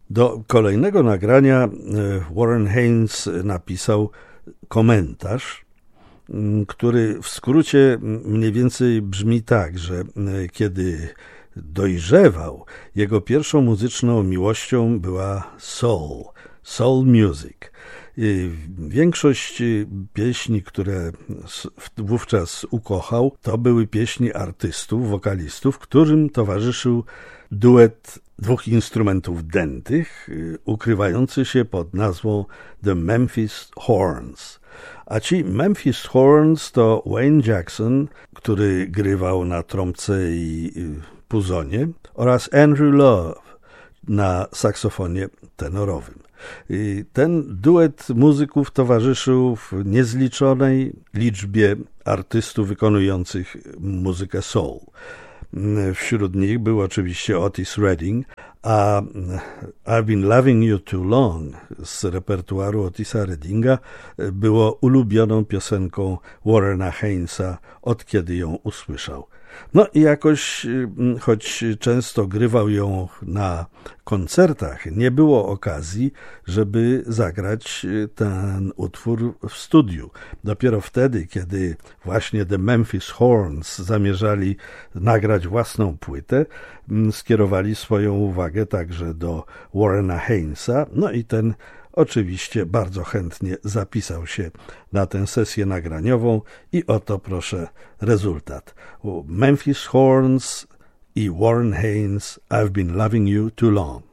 Do kolejnego nagrania Warren Haynes napisał komentarz, który w skrócie mniej więcej brzmi tak, że kiedy dojrzewał, jego pierwszą muzyczną miłością była soul music. Większość pieśni, które wówczas ukochał, to były pieśni artystów, wokalistów, którym towarzyszył duet dwóch instrumentów dętych, ukrywający się pod nazwą The Memphis Horns. A ci Memphis Horns to Wayne Jackson, który grywał na trąbce i puzonie, oraz Andrew Love na saksofonie tenorowym. Ten duet muzyków towarzyszył w niezliczonej liczbie artystów wykonujących muzykę soul. Wśród nich był oczywiście Otis Redding, a I've Been Loving You Too Long z repertuaru Otisa Reddinga było ulubioną piosenką Warrena Haynesa, od kiedy ją usłyszał. No i jakoś, choć często grywał ją na koncertach, nie było okazji, żeby zagrać ten utwór w studiu. Dopiero wtedy, kiedy właśnie The Memphis Horns zamierzali nagrać własną płytę, skierowali swoją uwagę także do Warrena Haynesa, no i ten oczywiście bardzo chętnie zapisał się na tę sesję nagraniową i oto proszę rezultat. Memphis Horns i Warren Haynes, I've Been Loving You Too Long.